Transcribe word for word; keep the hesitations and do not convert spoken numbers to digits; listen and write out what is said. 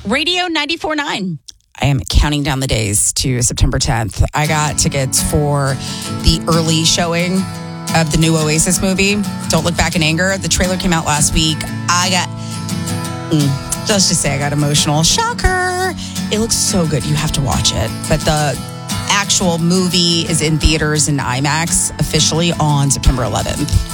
Radio ninety-four point nine. I am counting down the days to September tenth. I got tickets for the early showing of the new Oasis movie, Don't Look Back in Anger. The trailer came out last week. I got, mm, let's just say I got emotional. Shocker. It looks so good. You have to watch it. But the actual movie is in theaters in IMAX officially on September eleventh.